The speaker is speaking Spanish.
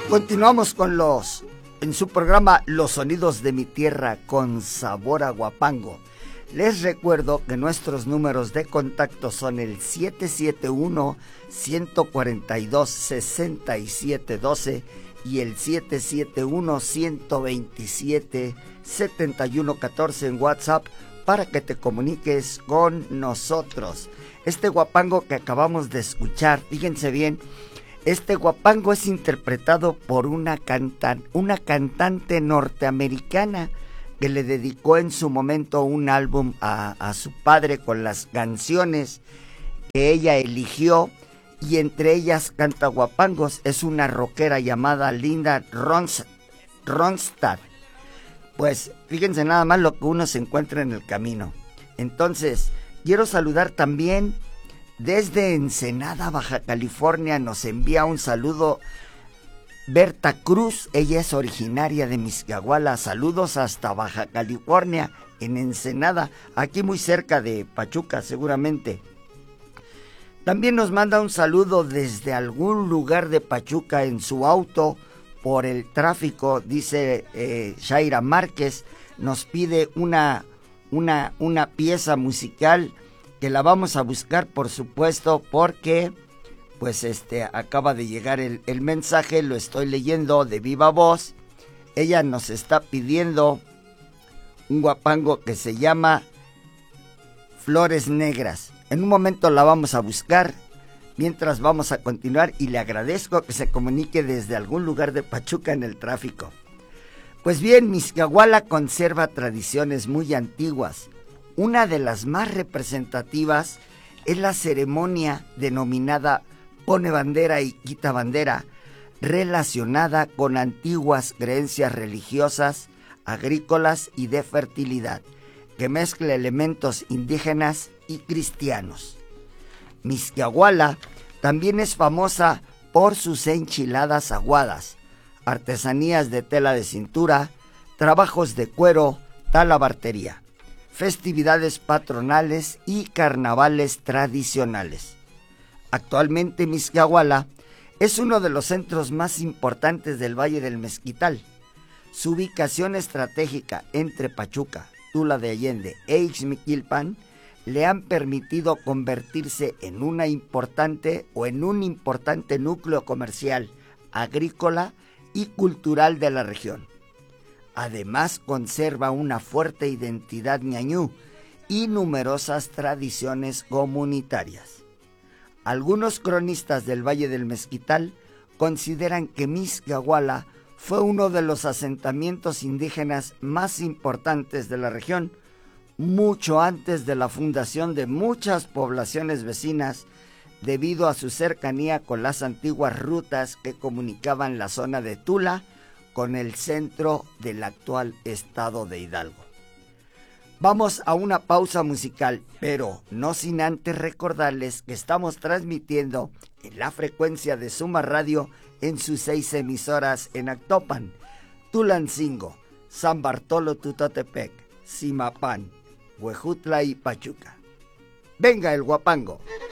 Continuamos en su programa Los Sonidos de mi Tierra con sabor a Huapango. Les recuerdo que nuestros números de contacto son el 771-142-6712 y el 771-127-7114 en WhatsApp para que te comuniques con nosotros. Este Huapango que acabamos de escuchar, fíjense bien, este Huapango es interpretado por una cantante norteamericana que le dedicó en su momento un álbum a su padre con las canciones que ella eligió, y entre ellas canta Huapangos. Es una rockera llamada Linda Ronstadt. Pues fíjense nada más lo que uno se encuentra en el camino. Entonces, quiero saludar también desde Ensenada, Baja California, nos envía un saludo Berta Cruz. Ella es originaria de Mixquiahuala. Saludos hasta Baja California, en Ensenada, aquí muy cerca de Pachuca seguramente. También nos manda un saludo desde algún lugar de Pachuca en su auto por el tráfico, dice Shaira Márquez. Nos pide una pieza musical que la vamos a buscar, por supuesto, porque pues acaba de llegar el mensaje, lo estoy leyendo de viva voz. Ella nos está pidiendo un huapango que se llama Flores Negras. En un momento la vamos a buscar, mientras vamos a continuar, y le agradezco que se comunique desde algún lugar de Pachuca en el tráfico. Pues bien, Mixquiahuala conserva tradiciones muy antiguas. Una de las más representativas es la ceremonia denominada Pone Bandera y Quita Bandera, relacionada con antiguas creencias religiosas, agrícolas y de fertilidad, que mezcla elementos indígenas y cristianos. Mixquiahuala también es famosa por sus enchiladas aguadas, artesanías de tela de cintura, trabajos de cuero, talabartería, festividades patronales y carnavales tradicionales. Actualmente Mixquiahuala es uno de los centros más importantes del Valle del Mezquital. Su ubicación estratégica entre Pachuca, Tula de Allende e Ixmiquilpan le han permitido convertirse en un importante núcleo comercial, agrícola y cultural de la región. Además, conserva una fuerte identidad ñañú y numerosas tradiciones comunitarias. Algunos cronistas del Valle del Mezquital consideran que Mixquiahuala fue uno de los asentamientos indígenas más importantes de la región, mucho antes de la fundación de muchas poblaciones vecinas, debido a su cercanía con las antiguas rutas que comunicaban la zona de Tula con el centro del actual estado de Hidalgo. Vamos a una pausa musical, pero no sin antes recordarles que estamos transmitiendo en la frecuencia de Suma Radio en sus 6 emisoras en Actopan, Tulancingo, San Bartolo Tutotepec, Zimapán, Huejutla y Pachuca. ¡Venga el huapango!